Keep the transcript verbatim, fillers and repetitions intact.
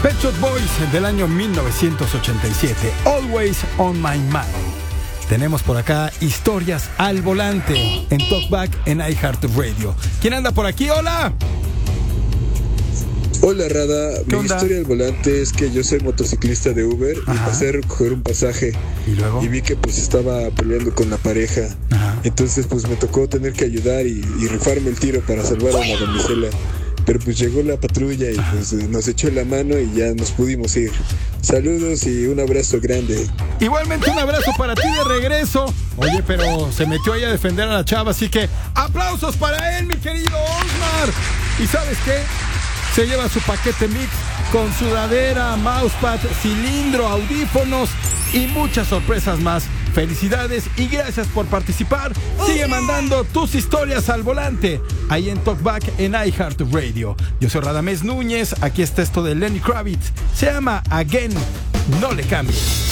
Pet Shop Boys del año mil novecientos ochenta y siete, Always on My Mind. Tenemos por acá historias al volante en Talkback en iHeartRadio. ¿Quién anda por aquí? ¡Hola! Hola, Rada. Mi onda? historia al volante es que yo soy motociclista de Uber. Ajá. Y pasé a recoger un pasaje. ¿Y luego? Y vi que pues estaba peleando con la pareja. Ajá. Entonces pues me tocó tener que ayudar y, y rifarme el tiro para salvar a la damisela. Pero pues llegó la patrulla y pues nos echó la mano y ya nos pudimos ir. Saludos y un abrazo grande. Igualmente un abrazo para ti de regreso. Oye, pero se metió ahí a defender a la chava, así que aplausos para él, mi querido Osmar. ¿Y sabes qué? Se lleva su paquete mix con sudadera, mousepad, cilindro, audífonos y muchas sorpresas más. Felicidades y gracias por participar. Sigue mandando tus historias al volante ahí en Talkback en iHeartRadio. Yo soy Radamés Núñez. Aquí está esto de Lenny Kravitz. Se llama Again. No le cambies.